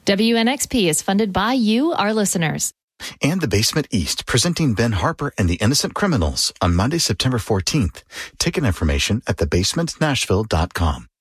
WNXP is funded by you, our listeners. And The Basement East, presenting Ben Harper and the Innocent Criminals on Monday, September 14th. Ticket information at thebasementnashville.com.